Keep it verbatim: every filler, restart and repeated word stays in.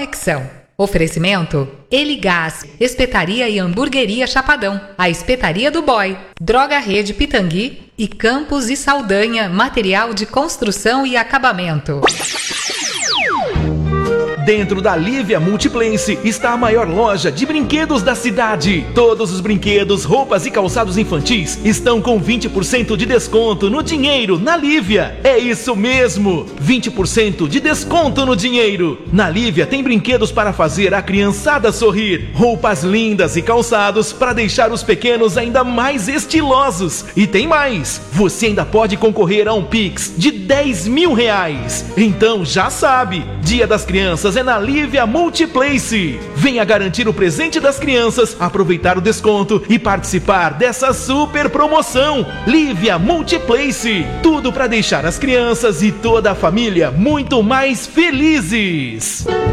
Conexão. Oferecimento: Eligás, Espetaria e Hamburgueria Chapadão, a Espetaria do Boy, Droga Rede Pitangui e Campos e Saldanha, material de construção e acabamento. Dentro da Lívia Multiplace está a maior loja de brinquedos da cidade. Todos os brinquedos, roupas e calçados infantis estão com vinte por cento de desconto no dinheiro na Lívia. É isso mesmo, vinte por cento de desconto no dinheiro. Na Lívia tem brinquedos para fazer a criançada sorrir, roupas lindas e calçados para deixar os pequenos ainda mais estilosos. E tem mais, você ainda pode concorrer a um Pix de dez mil reais. Então já sabe, Dia das Crianças é na Lívia Multiplace. Venha garantir o presente das crianças, aproveitar o desconto e participar dessa super promoção. Lívia Multiplace, tudo para deixar as crianças e toda a família muito mais felizes.